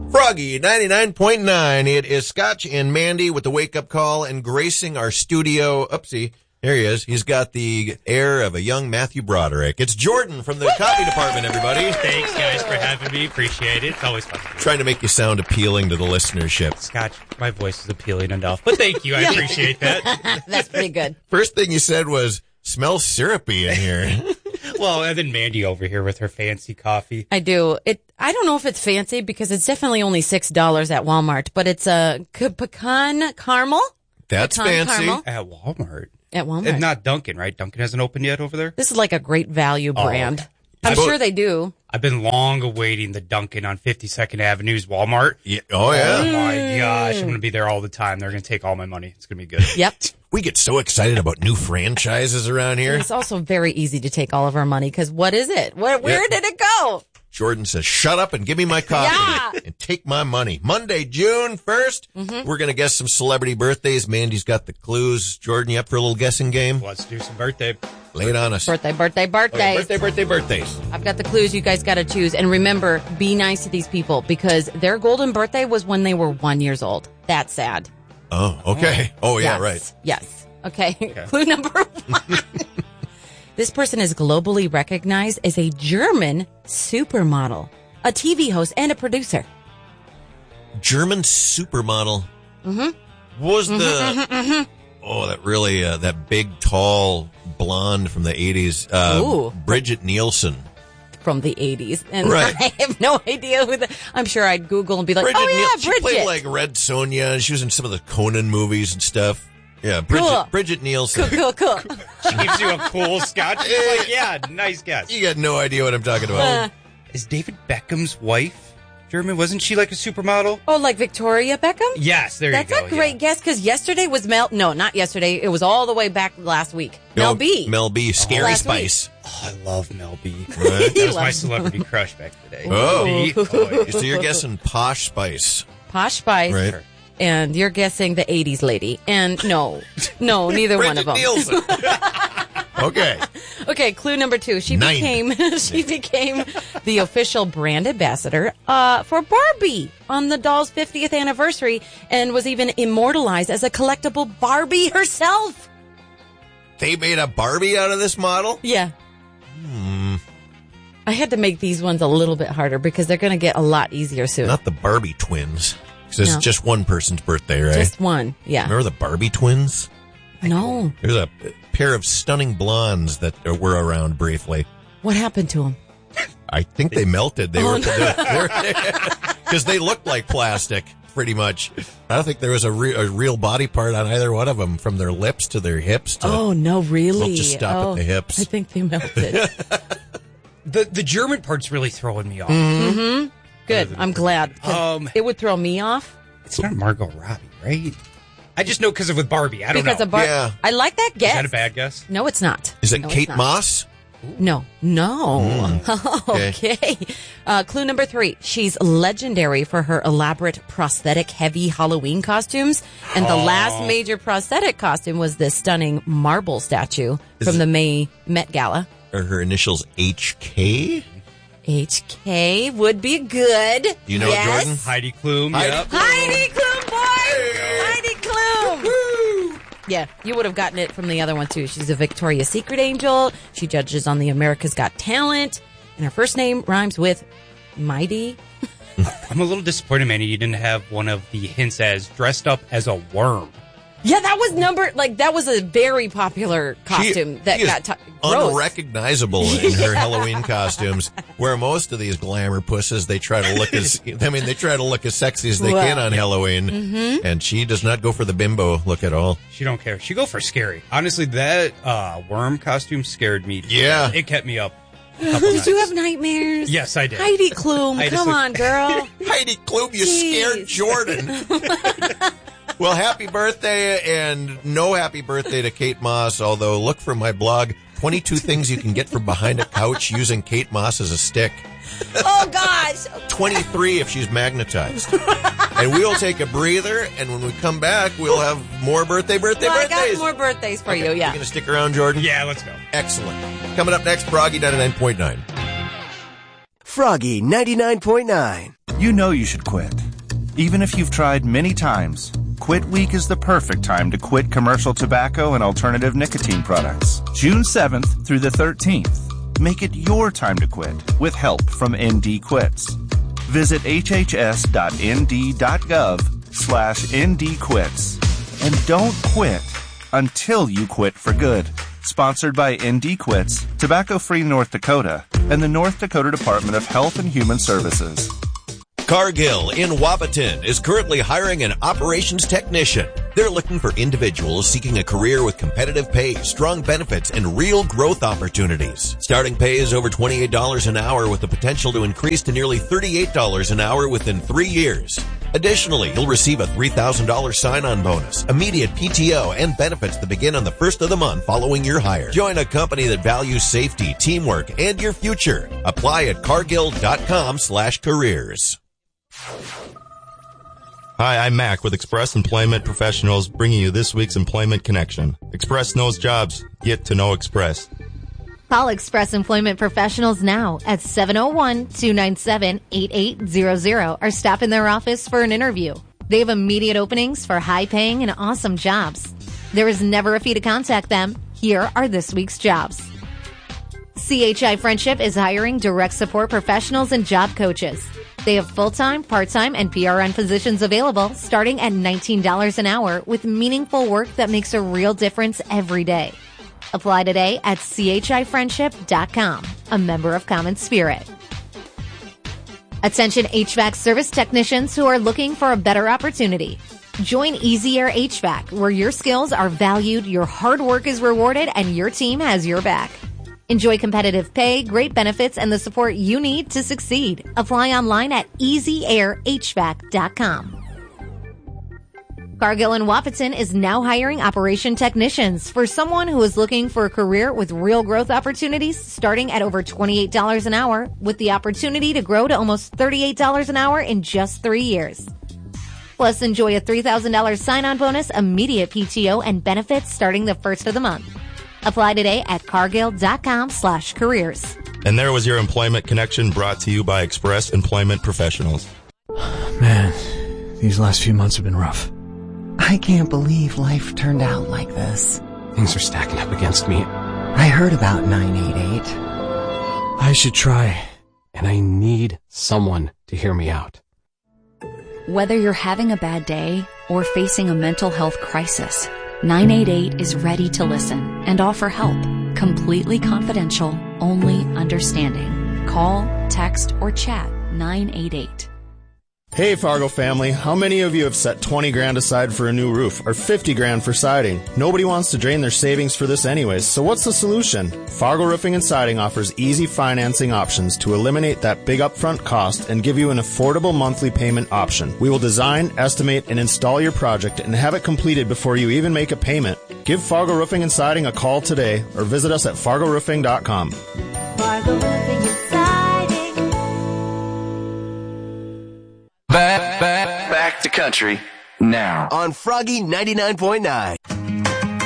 Froggy 99.9. It is Scotch and Mandy with the wake-up call and gracing our studio. Oopsie. There he is. He's got the air of a young Matthew Broderick. It's Jordan from the copy department, everybody. Thanks, guys, for having me. Appreciate it. It's always fun. Trying to make you sound appealing to the listenership. Scotch, my voice is appealing enough. But thank you. I appreciate that. That's pretty good. First thing you said was, smells syrupy in here. Well, and then Mandy over here with her fancy coffee. I do. I don't know if it's fancy because it's definitely only $6 at Walmart, but it's a pecan caramel. That's Pecan fancy. caramel. At Walmart. At Walmart. And not Dunkin', right? Dunkin' hasn't opened yet over there? This is like a great value brand. I'm sure they do. I've been long awaiting the Dunkin' on 52nd Avenue's Walmart. Yeah. Oh, yeah. Oh, my gosh. I'm going to be there all the time. They're going to take all my money. It's going to be good. Yep. We get so excited about new franchises around here. It's also very easy to take all of our money because what is it? Where did it go? Jordan says, shut up and give me my coffee and take my money. Monday, June 1st, we're going to guess some celebrity birthdays. Mandy's got the clues. Jordan, you up for a little guessing game? Let's do some birthday. Lay it on us. Birthdays. Okay, birthdays. I've got the clues. You guys got to choose. And remember, be nice to these people because their golden birthday was when they were 1 year old. That's sad. Oh, okay. Oh, yeah, Yes. right. Yes. Okay. Clue number 1. This person is globally recognized as a German supermodel, a TV host, and a producer. German supermodel. Was the... Oh, that really, that big, tall blonde from the 80s, Bridget Nielsen. From the 80s. And Right. I have no idea who I'm sure I'd Google and be like, Bridget. She played like Red Sonja. She was in some of the Conan movies and stuff. Yeah, Bridget Nielsen. Cool. She gives you a cool Scotch. It's like, yeah, nice guess. You got no idea what I'm talking about. Is David Beckham's wife German? Wasn't she like a supermodel? Oh, like Victoria Beckham? Yes, there That's you go. a great guess because yesterday was not yesterday. It was all the way back last week. Mel B. Mel B. Scary Last Spice. Oh, I love Mel B. Right? That was my celebrity crush back in the day. Oh. Mel B. Oh, So you're guessing Posh Spice. Posh Spice. Right. And you're guessing the 80s lady. And no, neither one of them. Nielsen. Okay. Okay, clue number 2. She 90. became the official brand ambassador for Barbie on the doll's 50th anniversary and was even immortalized as a collectible Barbie herself. They made a Barbie out of this model? Yeah. I had to make these ones a little bit harder because they're going to get a lot easier soon. Not the Barbie twins. Because it's No. just one person's birthday, right? Just one, yeah. Remember the Barbie twins? No. There's a pair of stunning blondes that were around briefly. What happened to them? I think they melted. They were because they looked like plastic, pretty much. I don't think there was a real body part on either one of them, from their lips to their hips. To, Oh, no, really? We'll just stop at the hips. I think they melted. The German part's really throwing me off. Mm-hmm. Good. I'm glad. 'Cause it would throw me off. It's not Margot Robbie, right? I just know because of with Barbie. I don't Because know. of Yeah. I like that guess. Is that a bad guess? No, it's not. Is it No, Kate it's not. Moss? No. Okay. Clue number 3. She's legendary for her elaborate prosthetic heavy Halloween costumes. And the last major prosthetic costume was this stunning marble statue from the May Met Gala. Are her initials HK? HK would be good. Do you know it, Yes. Jordan? Heidi Klum. Heidi Yep. Heidi Klum, boy! Heidi Klum! Yeah, you would have gotten it from the other one, too. She's a Victoria's Secret angel. She judges on the America's Got Talent. And her first name rhymes with Mighty. I'm a little disappointed, Manny, you didn't have one of the hints as dressed up as a worm. Yeah, that was a very popular costume that she is got gross. unrecognizable in her Halloween costumes. Where most of these glamour pusses, they try to look as sexy as they can on Halloween, and she does not go for the bimbo look at all. She don't care. She go for scary. Honestly, that worm costume scared me. Yeah. It kept me up. Did you have nightmares? Yes, I did. Heidi Klum, come on, girl. Heidi Klum, you scared Jordan. Well, happy birthday, and no happy birthday to Kate Moss, although look for my blog, 22 things you can get from behind a couch using Kate Moss as a stick. Oh, gosh. 23 if she's magnetized. And we'll take a breather, and when we come back, we'll have more birthdays. I got more birthdays for you, You yeah. going to stick around, Jordan? Yeah, let's go. Excellent. Coming up next, Froggy 99.9. Froggy 99.9. You know you should quit. Even if you've tried many times, Quit Week is the perfect time to quit commercial tobacco and alternative nicotine products. June 7th through the 13th. Make it your time to quit with help from ND Quits. Visit hhs.nd.gov/ndquits. And don't quit until you quit for good. Sponsored by ND Quits, Tobacco Free North Dakota, and the North Dakota Department of Health and Human Services. Cargill in Wapaton is currently hiring an operations technician. They're looking for individuals seeking a career with competitive pay, strong benefits, and real growth opportunities. Starting pay is over $28 an hour with the potential to increase to nearly $38 an hour within 3 years. Additionally, you'll receive a $3,000 sign-on bonus, immediate PTO, and benefits that begin on the first of the month following your hire. Join a company that values safety, teamwork, and your future. Apply at cargill.com/careers. Hi, I'm Mac with Express Employment Professionals, bringing you this week's Employment Connection. Express knows jobs. Get to know Express. Call Express Employment Professionals now at 701-297-8800 or stop in their office for an interview. They have immediate openings for high-paying and awesome jobs. There is never a fee to contact them. Here are this week's jobs. CHI Friendship is hiring direct support professionals and job coaches. They have full-time, part-time, and PRN positions available starting at $19 an hour with meaningful work that makes a real difference every day. Apply today at chifriendship.com, a member of Common Spirit. Attention HVAC service technicians who are looking for a better opportunity. Join Easy Air HVAC, where your skills are valued, your hard work is rewarded, and your team has your back. Enjoy competitive pay, great benefits, and the support you need to succeed. Apply online at easyairhvac.com. Cargill in Wapaton is now hiring operation technicians for someone who is looking for a career with real growth opportunities starting at over $28 an hour with the opportunity to grow to almost $38 an hour in just 3 years. Plus, enjoy a $3,000 sign-on bonus, immediate PTO, and benefits starting the first of the month. Apply today at cargill.com/careers. And there was your Employment Connection brought to you by Express Employment Professionals. Man, these last few months have been rough. I can't believe life turned out like this. Things are stacking up against me. I heard about 988. I should try. And I need someone to hear me out. Whether you're having a bad day or facing a mental health crisis, 988 is ready to listen and offer help. Completely confidential, only understanding. Call, text, or chat 988. Hey Fargo family, how many of you have set 20 grand aside for a new roof or 50 grand for siding? Nobody wants to drain their savings for this anyways, so what's the solution? Fargo Roofing and Siding offers easy financing options to eliminate that big upfront cost and give you an affordable monthly payment option. We will design, estimate, and install your project and have it completed before you even make a payment. Give Fargo Roofing and Siding a call today or visit us at fargoroofing.com. Fargo Roofing and Siding. Back to country now on Froggy 99.9.